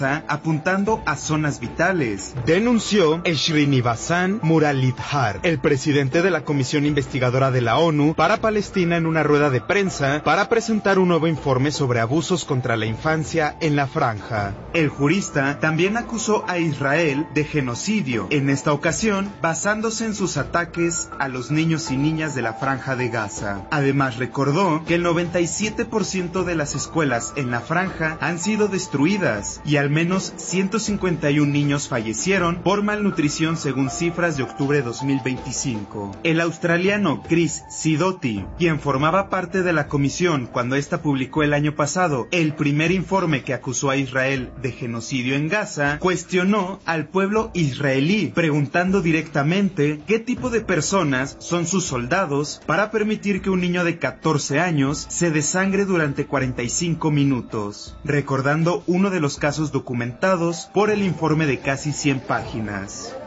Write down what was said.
apuntando a zonas vitales, denunció Shrinivasan Muralidhar, el presidente de la Comisión Investigadora de la ONU para Palestina, en una rueda de prensa para presentar un nuevo informe sobre abusos contra la infancia en la franja. El jurista también acusó a Israel de genocidio, en esta ocasión basándose en sus ataques a los niños y niñas de la franja de Gaza. Además recordó que el 97% de las escuelas en la franja han sido destruidas y al menos 151 niños fallecieron por malnutrición según cifras de octubre de 2025. El australiano Chris Sidoti, quien formaba parte de la comisión cuando ésta publicó el año pasado el primer informe que acusó a Israel de genocidio en Gaza, cuestionó al pueblo israelí, preguntando directamente qué tipo de personas son sus soldados para permitir que un niño de 14 años se desangre durante 45 minutos, recordando uno de los casos documentados por el informe de casi 100 páginas.